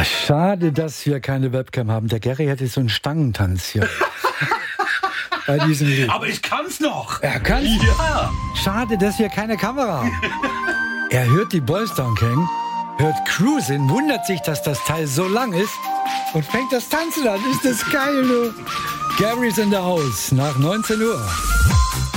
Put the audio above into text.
schade, dass wir keine Webcam haben. Der Gary hätte so einen Stangentanz hier. Bei diesem Lied. Aber ich kann's noch. Er kann's? Ja. Schade, dass wir keine Kamera haben. Er hört die Boys Town Gang, hört Cruisin', wundert sich, dass das Teil so lang ist und fängt das Tanzen an. Ist das geil, du? Gary's in the House nach 19 Uhr.